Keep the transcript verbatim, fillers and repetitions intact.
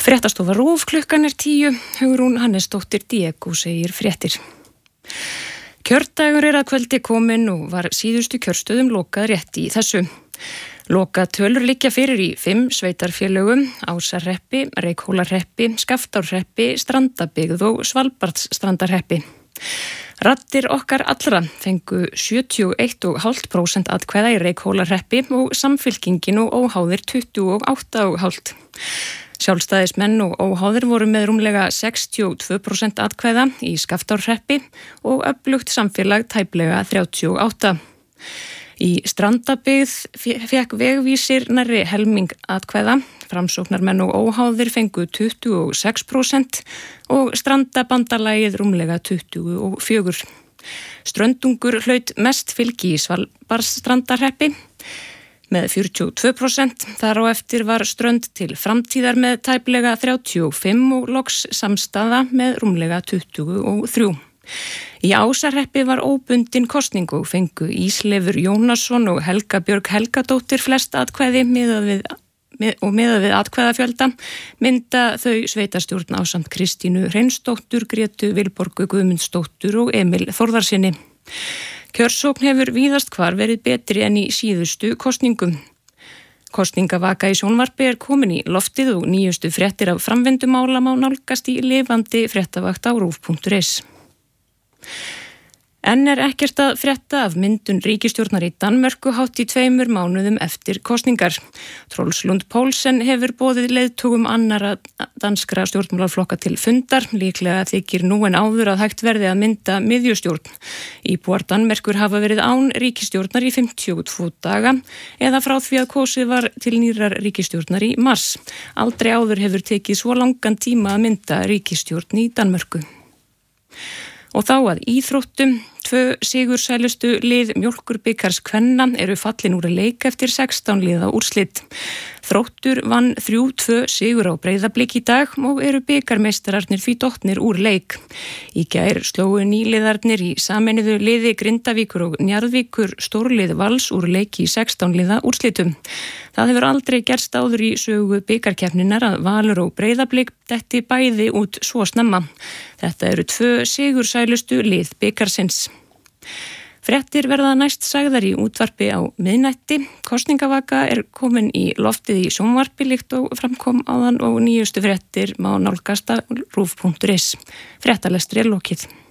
Fréttastofa RÚV, klukkan er tíu, Hugrún Hannesdóttir Diego segir fréttir. Kjördagur er að kvöldi kominn og var síðustu kjörstöðum lokað rétt í þessu. Loka tölur liggja fyrir í fimm sveitarfélögum, Ásarhreppi, Reykhólahreppi, Skaftárhreppi, Strandabyggð og Svalbarðsstrandarhreppi. Raddir okkar allra fengu sjötíu og eitt komma fimm prósent atkvæða í Reykhólahreppi og Samfylkingin og óháðir tuttugu og átta komma fimm prósent. Sjálfstæðismenn og óháðir voru með rúmlega sextíu og tvö prósent atkvæða í Skaftárhreppi og öflugt samfélag tæplega þrjátíu og átta. Í Strandabyggð fékk vegvísir nærri helming atkvæða, framsóknarmenn og óháðir fengu tuttugu og sex prósent og Strandabandalagið rúmlega tuttugu og fjögur. Ströndungur hlaut mest fylgi í Svalbarðsstrandarhreppi með fjörutíu og tvö prósent, þar á eftir var Strönd til framtíðar með tæplega þrjátíu og fimm og loks Samstaða með rúmlega tuttugu og þrjú. Í Ásarhreppi var óbundin kosning og fengu Ísleifur Jónasson og Helga Björg Helgadóttir flest atkvæði miðað við, með, og miðað við atkvæðafjölda mynda þau sveitarstjórn ásamt Kristínu Hreinsdóttur, Grétu Vilborgu Guðmundsdóttur og Emil Þórðarsyni. Kjörsókn hefur víðast hvar verið betri en í síðustu kosningum. Kosningavaka í sjónvarpi er komin í loftið og nýjustu fréttir af framvindumála má nálgast í lifandi fréttavakt á rúv punktur is. Enn er ekkert að frétta af myndun ríkisstjórnar í Danmörku hátt í tveimur mánuðum eftir kosningar. Troels Lund Poulsen hefur boðið leiðtogum annara danskra stjórnmálaflokka til fundar, líklega þykir nú en áður að hægt verði að mynda miðjustjórn. Íbúar Danmerkur hafa verið án ríkisstjórnar í fimmtíu og tvo daga eða frá því að kosið var til nýrrar ríkisstjórnar í mars. Aldrei áður hefur tekið svo langan tíma að mynda ríkisstjórn í Danmörku. Og þá að íþróttum, tvö sigursælustu lið Mjólkurbikars kvenna eru fallin úr leik eftir sextán liða úrslit. Þróttur vann þrjú tvö sigur á Breiðablik í dag og eru bikarmeistararnir því dottnir úr leik. Í gær slógu nýliðarnir í sameinuðu liði Grindavíkur og Njarðvíkur stórlið Vals úr leik í sextán liða úrslitum. Það hefur aldrei gerst áður í sögu bikarkeppninnar að Valur og Breiðablik detti bæði út svo snemma. Þetta eru tvö sigursælustu lið bikarsins. Fréttir verða næst sagðar í útvarpi á miðnætti. Kosningavaka er komin í loftið í sjónvarpi líkt og framkom áðan og nýjustu fréttir má nálgast á rúv punktur is. Fréttalestri er lokið.